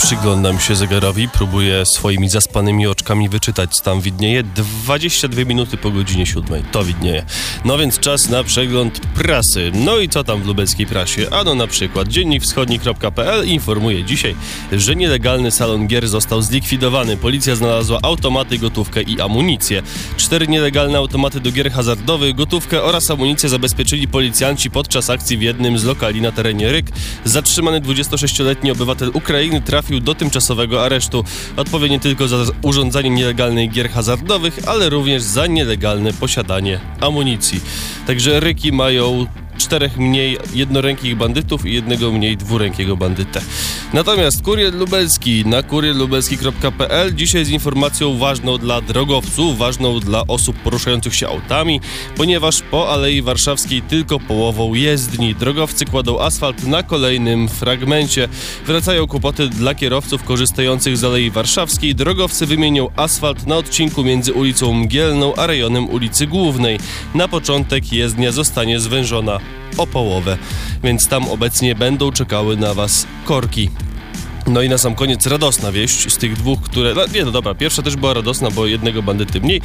Przyglądam się zegarowi, próbuję swoimi zaspanymi oczkami wyczytać, co tam widnieje. 22 minuty po godzinie 7. To widnieje. No więc czas na przegląd prasy. No i co tam w lubelskiej prasie? Ano na przykład dziennikwschodni.pl informuje dzisiaj, że nielegalny salon gier został zlikwidowany. Policja znalazła automaty, gotówkę i amunicję. 4 nielegalne automaty do gier hazardowych, gotówkę oraz amunicję zabezpieczyli policjanci podczas akcji w jednym z lokali na terenie Ryk. Zatrzymany 26-letni obywatel Ukrainy trafił do tymczasowego aresztu. Odpowie nie tylko za urządzanie nielegalnych gier hazardowych, ale również za nielegalne posiadanie amunicji. Także Ryki mają 4 mniej jednorękich bandytów i 1 mniej dwurękiego bandytę. Natomiast Kurier Lubelski na kurierlubelski.pl dzisiaj z informacją ważną dla drogowców, ważną dla osób poruszających się autami, ponieważ po Alei Warszawskiej tylko połową jezdni. Drogowcy kładą asfalt na kolejnym fragmencie. Wracają kłopoty dla kierowców korzystających z Alei Warszawskiej. Drogowcy wymienią asfalt na odcinku między ulicą Mgielną a rejonem ulicy Głównej. Na początek jezdnia zostanie zwężona o połowę, więc tam obecnie będą czekały na was korki. No i na sam koniec radosna wieść z tych dwóch, które... Pierwsza też była radosna, bo 1 bandyty mniej,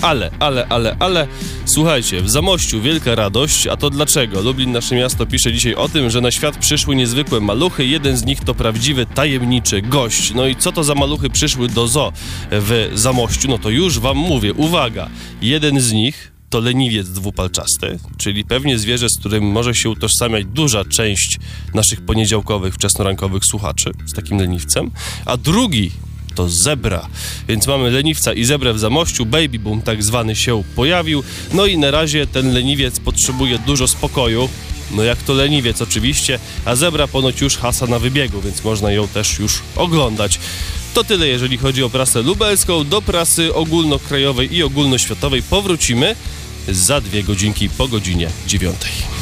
ale słuchajcie, w Zamościu wielka radość, a to dlaczego? Lublin, nasze miasto, pisze dzisiaj o tym, że na świat przyszły niezwykłe maluchy, jeden z nich to prawdziwy, tajemniczy gość. No i co to za maluchy przyszły do zoo w Zamościu? No to już wam mówię, uwaga, jeden z nich to leniwiec dwupalczasty, czyli pewnie zwierzę, z którym może się utożsamiać duża część naszych poniedziałkowych, wczesnorankowych słuchaczy z takim leniwcem, a drugi to zebra, więc mamy leniwca i zebrę w Zamościu, baby boom tak zwany się pojawił, no i na razie ten leniwiec potrzebuje dużo spokoju, no jak to leniwiec oczywiście, a zebra ponoć już hasa na wybiegu, więc można ją też już oglądać. To tyle, jeżeli chodzi o prasę lubelską. Do prasy ogólnokrajowej i ogólnoświatowej powrócimy za 2 godzinki po godzinie 9.